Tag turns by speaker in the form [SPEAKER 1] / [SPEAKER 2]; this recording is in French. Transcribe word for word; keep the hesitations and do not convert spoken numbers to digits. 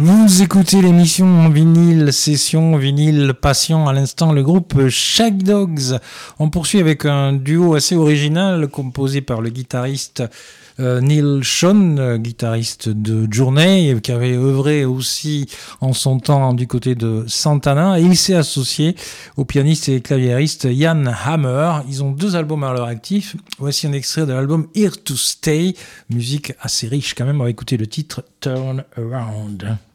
[SPEAKER 1] Vous écoutez l'émission Vinyle Session, Vinyle Passion, à l'instant le groupe Shag Dogs. On poursuit avec un duo assez original composé par le guitariste euh, Neil Schon, euh, guitariste de Journey, qui avait œuvré aussi en son temps du côté de Santana, et il s'est associé au pianiste et claviériste Jan Hammer. Ils ont deux albums à leur actif. Voici un extrait de l'album Here to Stay, musique assez riche quand même. On va écouter le titre Turn Around.